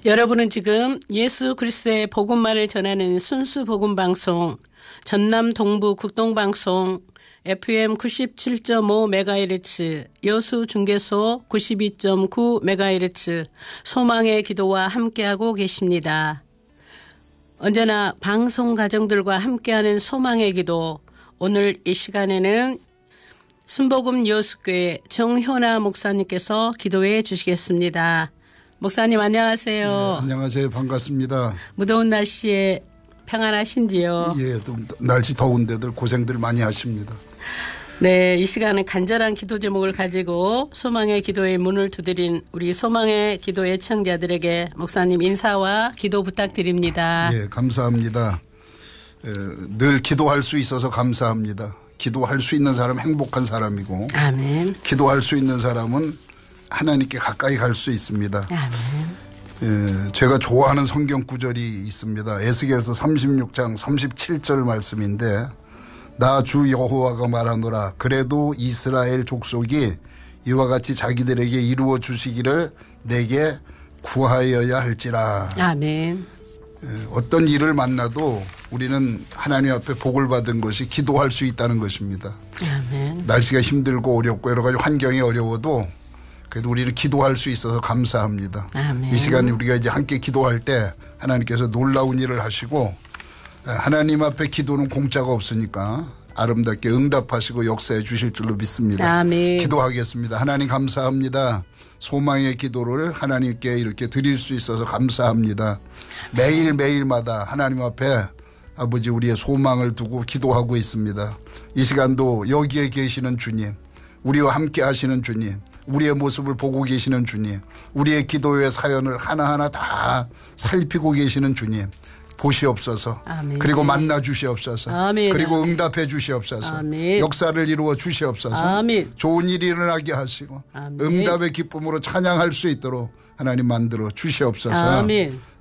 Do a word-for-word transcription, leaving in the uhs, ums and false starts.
여러분은 지금 예수 그리스도의 복음만을 전하는 순수 복음 방송 전남 동부 국동방송 에프엠 구십칠 점 오 메가헤르츠 여수 중개소 구십이 점 구 메가헤르츠 소망의 기도와 함께하고 계십니다. 언제나 방송 가정들과 함께하는 소망의 기도, 오늘 이 시간에는 순복음 여수교회 정효나 목사님께서 기도해 주시겠습니다. 목사님 안녕하세요. 네, 안녕하세요. 반갑습니다. 무더운 날씨에 평안하신지요? 예, 또 날씨 더운데들 고생들 많이 하십니다. 네, 이 시간은 간절한 기도 제목을 가지고 소망의 기도의 문을 두드린 우리 소망의 기도 애청자들에게 목사님 인사와 기도 부탁드립니다. 예, 감사합니다. 에, 늘 기도할 수 있어서 감사합니다. 기도할 수 있는 사람은 행복한 사람이고, 아멘. 기도할 수 있는 사람은 하나님께 가까이 갈 수 있습니다. 아멘. 예, 제가 좋아하는 성경 구절이 있습니다. 에스겔서 삼십육 장 삼십칠 절 말씀인데, 나 주 여호와가 말하노라 그래도 이스라엘 족속이 이와 같이 자기들에게 이루어 주시기를 내게 구하여야 할지라. 아멘. 어떤 일을 만나도 우리는 하나님 앞에 복을 받은 것이 기도할 수 있다는 것입니다. 아멘. 날씨가 힘들고 어렵고 여러 가지 환경이 어려워도 그래도 우리는 기도할 수 있어서 감사합니다. 아멘. 이 시간에 우리가 이제 함께 기도할 때 하나님께서 놀라운 일을 하시고, 하나님 앞에 기도는 공짜가 없으니까 아름답게 응답하시고 역사해 주실 줄로 믿습니다. 아멘. 기도하겠습니다. 하나님 감사합니다. 소망의 기도를 하나님께 이렇게 드릴 수 있어서 감사합니다. 매일매일마다 하나님 앞에 아버지 우리의 소망을 두고 기도하고 있습니다. 이 시간도 여기에 계시는 주님, 우리와 함께 하시는 주님, 우리의 모습을 보고 계시는 주님, 우리의 기도의 사연을 하나하나 다 살피고 계시는 주님 보시옵소서. 아멘. 그리고 만나 주시옵소서. 아멘. 그리고 응답해 주시옵소서. 아멘. 역사를 이루어 주시옵소서. 아멘. 좋은 일이 일어나게 하시고 아멘. 응답의 기쁨으로 찬양할 수 있도록 하나님 만들어 주시옵소서. 아멘.